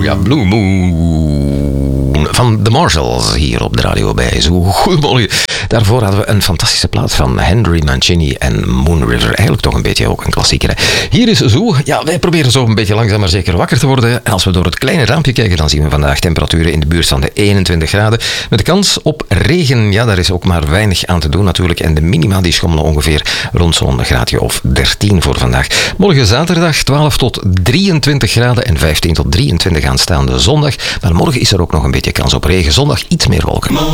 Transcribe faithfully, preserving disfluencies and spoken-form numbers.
ja, Blue Moon van The Marshalls hier op de radio bij Zo. Goedemorgen. Daarvoor hadden we een fantastische plaat van Henry Mancini en Moon River. Eigenlijk toch een beetje ook een klassieker. Hè? Hier is Zo. Ja, wij proberen zo een beetje langzaam maar zeker wakker te worden. En als we door het kleine raampje kijken, dan zien we vandaag temperaturen in de buurt van de eenentwintig graden. Met de kans op regen. Ja, daar is ook maar weinig aan te doen natuurlijk. En de minima die schommelen ongeveer rond zo'n graadje of dertien voor vandaag. Morgen zaterdag twaalf tot drieëntwintig graden en vijftien tot drieëntwintig aanstaande zondag. Maar morgen is er ook nog een beetje kans op regen. Zondag iets meer wolken.